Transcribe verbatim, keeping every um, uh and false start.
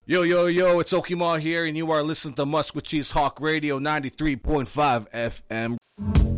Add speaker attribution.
Speaker 1: Yo, yo, yo, it's Okimar here, and you are listening to Musk with Cheese Hawk Radio ninety-three point five F M.